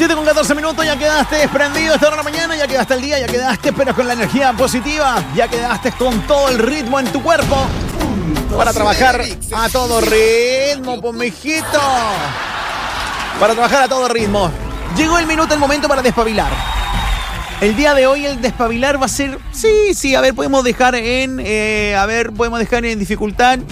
7:14, ya quedaste desprendido a esta hora de la mañana, ya quedaste el día, ya quedaste pero con la energía positiva, ya quedaste con todo el ritmo en tu cuerpo para trabajar a todo ritmo, pues mijito. Para trabajar a todo ritmo. Llegó el momento para despabilar. El día de hoy el despabilar va a ser, sí, a ver, podemos dejar en dificultad.